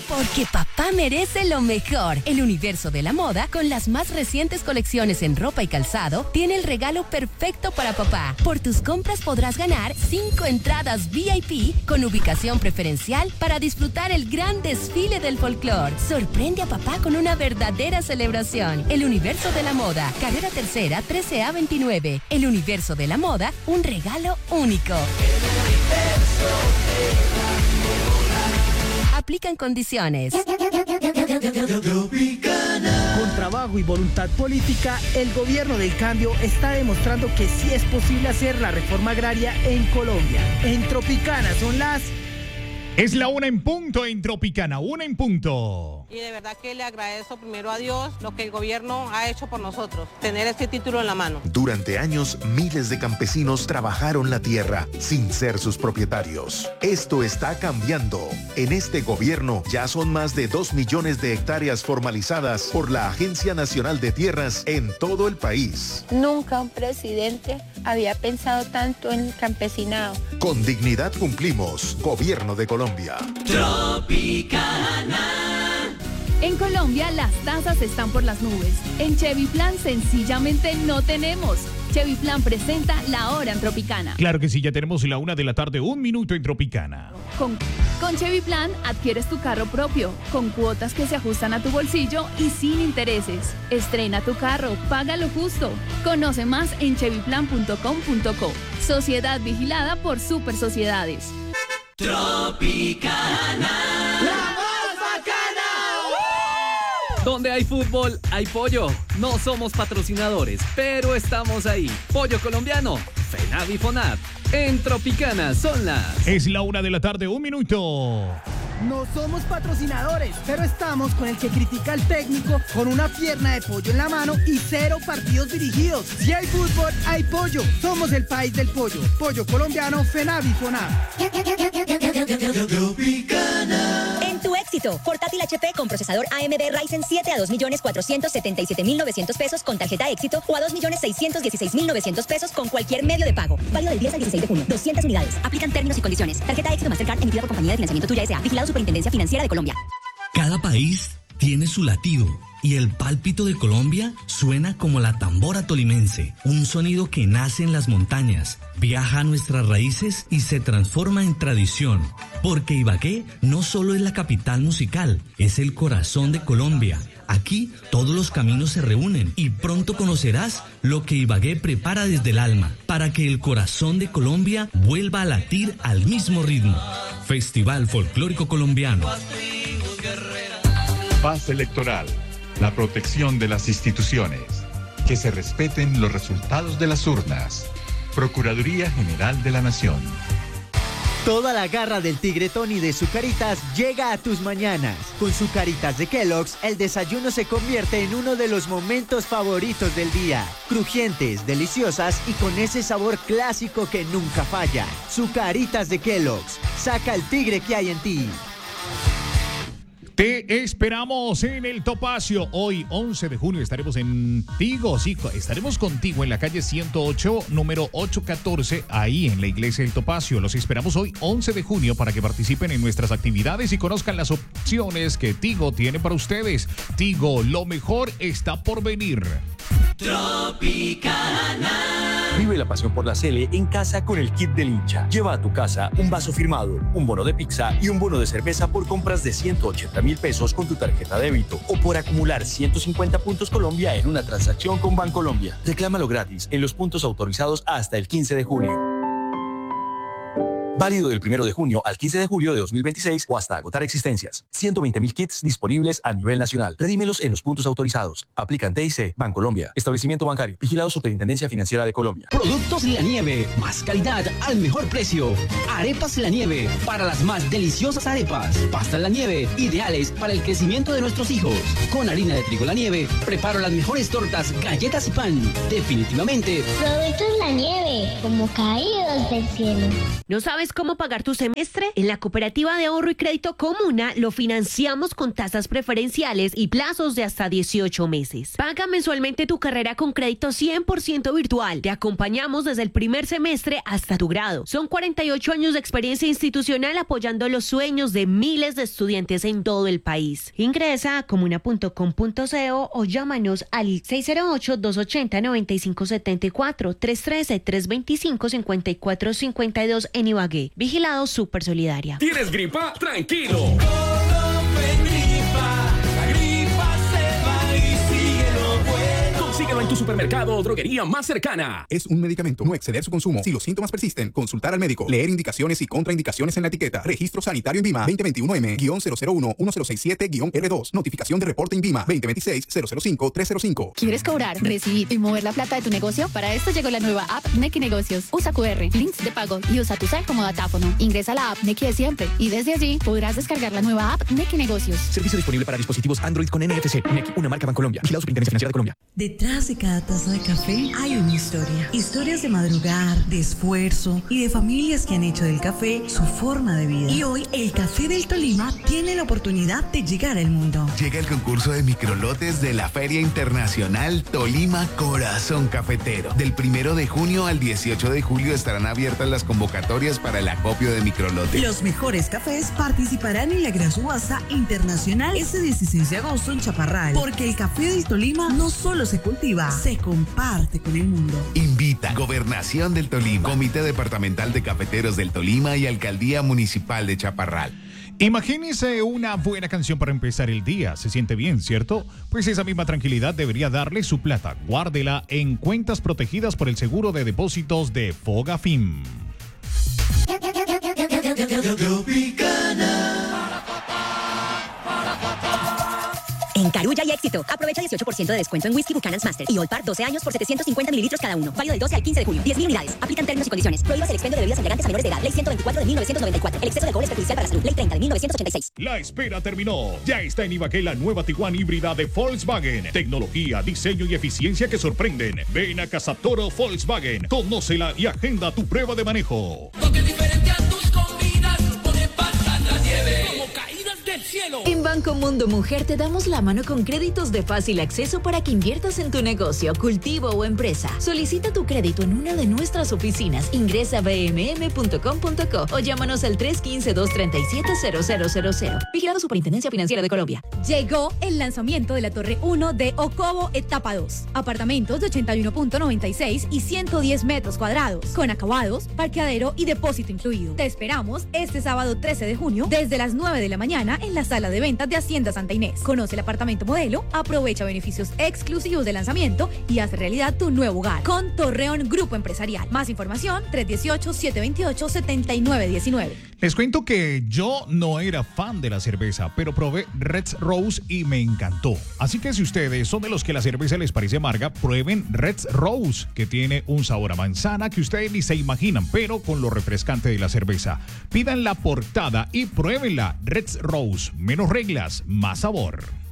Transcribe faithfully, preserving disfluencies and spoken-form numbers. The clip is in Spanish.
Porque papá merece lo mejor. El universo de la moda, con las más recientes colecciones en ropa y calzado, tiene el regalo perfecto para papá. Por tus compras podrás ganar cinco entradas V I P con ubicación preferencial para disfrutar el gran desfile del folclore. Sorprende a papá con una verdadera celebración. El universo de la moda, carrera tercera, trece A veintinueve. El universo de la moda, un regalo único. Aplican condiciones. Con trabajo y voluntad política, el gobierno del cambio está demostrando que sí es posible hacer la reforma agraria en Colombia. En Tropicana son las... Es la una en punto en Tropicana, una en punto. Y de verdad que le agradezco primero a Dios lo que el gobierno ha hecho por nosotros, tener este título en la mano. Durante años, miles de campesinos trabajaron la tierra sin ser sus propietarios. Esto está cambiando. En este gobierno ya son más de dos millones de hectáreas formalizadas por la Agencia Nacional de Tierras en todo el país. Nunca un presidente había pensado tanto en el campesinado. Con dignidad cumplimos. Gobierno de Colombia. Tropicana. En Colombia las tasas están por las nubes. En Chevy Plan sencillamente no tenemos. Chevy Plan presenta La Hora en Tropicana. Claro que sí, ya tenemos la una de la tarde, un minuto en Tropicana. Con, con Chevy Plan adquieres tu carro propio, con cuotas que se ajustan a tu bolsillo y sin intereses. Estrena tu carro, págalo justo. Conoce más en chevy plan punto com punto co. Sociedad vigilada por Super Sociedades. Tropicana. ¡La más bacana! Donde hay fútbol, hay pollo. No somos patrocinadores, pero estamos ahí. Pollo colombiano, FENAVI FONAT. En Tropicana son las... Es la una de la tarde, un minuto. No somos patrocinadores, pero estamos con el que critica al técnico con una pierna de pollo en la mano y cero partidos dirigidos. Si hay fútbol, hay pollo. Somos el país del pollo. Pollo colombiano, FENAVI FONAT. En tu éxito, portátil H P con procesador A M D Ryzen siete a dos millones cuatrocientos setenta y siete mil novecientos pesos con tarjeta éxito o a dos millones seiscientos dieciséis mil novecientos pesos con cualquier medio de pago. Válido del diez al dieciséis de junio. doscientas unidades. Aplican términos y condiciones. Tarjeta éxito Mastercard emitida por Compañía de Financiamiento Tuya S A. Vigilado Superintendencia Financiera de Colombia. Cada país tiene su latido y el pálpito de Colombia suena como la tambora tolimense, un sonido que nace en las montañas, viaja a nuestras raíces y se transforma en tradición, porque Ibagué no solo es la capital musical, es el corazón de Colombia. Aquí todos los caminos se reúnen y pronto conocerás lo que Ibagué prepara desde el alma para que el corazón de Colombia vuelva a latir al mismo ritmo. Festival Folclórico Colombiano. Paz electoral, la protección de las instituciones, que se respeten los resultados de las urnas. Procuraduría General de la Nación. Toda la garra del tigretón y de Zucaritas llega a tus mañanas. Con Zucaritas de Kellogg's, el desayuno se convierte en uno de los momentos favoritos del día. Crujientes, deliciosas y con ese sabor clásico que nunca falla. Zucaritas de Kellogg's. Saca el tigre que hay en ti. Te esperamos en el Topacio. Hoy, once de junio, estaremos en Tigo. Sí, estaremos contigo en la calle ciento ocho, número ochocientos catorce, ahí en la iglesia del Topacio. Los esperamos hoy, once de junio, para que participen en nuestras actividades y conozcan las opciones que Tigo tiene para ustedes. Tigo, lo mejor está por venir. Tropicana. Vive la pasión por la Sele en casa con el kit del hincha. Lleva a tu casa un vaso firmado, un bono de pizza y un bono de cerveza por compras de ciento ochenta mil pesos con tu tarjeta débito o por acumular ciento cincuenta puntos Colombia en una transacción con Bancolombia. Reclámalo gratis en los puntos autorizados hasta el quince de junio. Válido del primero de junio al quince de julio de dos mil veintiséis o hasta agotar existencias. ciento veinte mil kits disponibles a nivel nacional. Redímelos en los puntos autorizados. Aplican T I C, Bancolombia. Establecimiento bancario. Vigilado Superintendencia Financiera de Colombia. Productos La Nieve. Más calidad al mejor precio. Arepas La Nieve. Para las más deliciosas arepas. Pastas La Nieve. Ideales para el crecimiento de nuestros hijos. Con harina de trigo La Nieve. Preparo las mejores tortas, galletas y pan. Definitivamente. Productos La Nieve. Como caídos del cielo. ¿No sabes sabes cómo pagar tu semestre? En la Cooperativa de Ahorro y Crédito Comuna lo financiamos con tasas preferenciales y plazos de hasta dieciocho meses. Paga mensualmente tu carrera con crédito cien por ciento virtual. Te acompañamos desde el primer semestre hasta tu grado. Son cuarenta y ocho años de experiencia institucional apoyando los sueños de miles de estudiantes en todo el país. Ingresa a comuna punto com punto co o llámanos al seis cero ocho, dos ochenta, noventa y cinco setenta y cuatro, tres uno tres, tres dos cinco, cincuenta y cuatro cincuenta y dos en Ibagué. Vigilado Super Solidaria. ¿Tienes gripa? Tranquilo. Síguelo en tu supermercado o droguería más cercana. Es un medicamento. No exceder su consumo. Si los síntomas persisten, consultar al médico. Leer indicaciones y contraindicaciones en la etiqueta. Registro sanitario INVIMA veinte veintiuno M cero cero uno, uno cero seis siete R dos. Notificación de reporte INVIMA veinte veintiséis, cero cero cinco, tres cero cinco. ¿Quieres cobrar, recibir y mover la plata de tu negocio? Para esto llegó la nueva app Nequi Negocios. Usa Q R, links de pago y usa tu cel como datáfono. Ingresa a la app Nequi de siempre y desde allí podrás descargar la nueva app Nequi Negocios. Servicio disponible para dispositivos Android con N F C. Nequi, una marca Bancolombia. Vigilado Superintendencia Financiera de Colombia. Detrás de cada taza de café hay una historia. Historias de madrugar, de esfuerzo y de familias que han hecho del café su forma de vida. Y hoy el Café del Tolima tiene la oportunidad de llegar al mundo. Llega el concurso de microlotes de la Feria Internacional Tolima Corazón Cafetero. Del primero de junio al dieciocho de julio estarán abiertas las convocatorias para el acopio de microlotes. Los mejores cafés participarán en la gran subasta internacional este dieciséis de agosto en Chaparral. Porque el Café del Tolima no solo se cultiva, se comparte con el mundo. Invita Gobernación del Tolima, Comité Departamental de Cafeteros del Tolima y Alcaldía Municipal de Chaparral. Imagínese una buena canción para empezar el día. Se siente bien, ¿cierto? Pues esa misma tranquilidad debería darle su plata. Guárdela en cuentas protegidas por el seguro de depósitos de Fogafim. En Carulla hay éxito. Aprovecha dieciocho por ciento de descuento en Whisky Buchanan's Master y Old Parr doce años por setecientos cincuenta mililitros cada uno. Válido del doce al quince de julio. diez mil unidades. Aplican términos y condiciones. Prohíbas el expendio de bebidas embriagantes a menores de edad. Ley ciento veinticuatro de mil novecientos noventa y cuatro. El exceso de alcohol es perjudicial para la salud. Ley treinta de mil novecientos ochenta y seis. La espera terminó. Ya está en Ibagué la nueva Tiguan híbrida de Volkswagen. Tecnología, diseño y eficiencia que sorprenden. Ven a Casa Toro Volkswagen. Conócela y agenda tu prueba de manejo. Toque diferente a tus comidas. Pone pasar la nieve. Como caídas del cielo. En Banco Mundo Mujer te damos la mano con créditos de fácil acceso para que inviertas en tu negocio, cultivo o empresa. Solicita tu crédito en una de nuestras oficinas. Ingresa a b m m punto com punto co o llámanos al tres uno cinco, dos tres siete, cero cero cero cero. Vigilado Superintendencia Financiera de Colombia. Llegó el lanzamiento de la Torre uno de Ocobo Etapa dos. Apartamentos de ochenta y uno punto noventa y seis y ciento diez metros cuadrados, con acabados, parqueadero y depósito incluido. Te esperamos este sábado trece de junio desde las nueve de la mañana en la sala de ventas de Hacienda Santa Inés. Conoce el apartamento modelo, aprovecha beneficios exclusivos de lanzamiento y haz realidad tu nuevo hogar con Torreón Grupo Empresarial. Más información tres uno ocho, siete dos ocho, siete nueve uno nueve. Les cuento que yo no era fan de la cerveza, pero probé Red's Rose y me encantó. Así que si ustedes son de los que la cerveza les parece amarga, prueben Red's Rose, que tiene un sabor a manzana que ustedes ni se imaginan, pero con lo refrescante de la cerveza. Pidan la portada y pruébenla. Red's Rose, menos reglas, más sabor.